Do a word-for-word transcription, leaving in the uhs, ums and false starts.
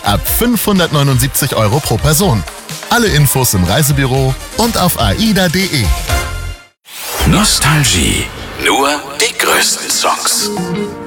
ab fünfhundertneunundsiebzig Euro pro Person. Alle Infos im Reisebüro und auf aida punkt de. Nostalgie. Nur die größten Songs.